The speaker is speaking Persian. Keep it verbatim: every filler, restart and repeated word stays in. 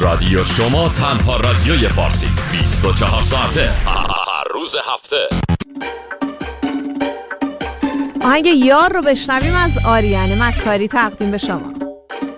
رادیو شما، تنها رادیوی فارسی، بیست و چهار ساعته هر روز هفته. آهنگ یار رو بشنویم از آریان مکاری تقدیم به شما.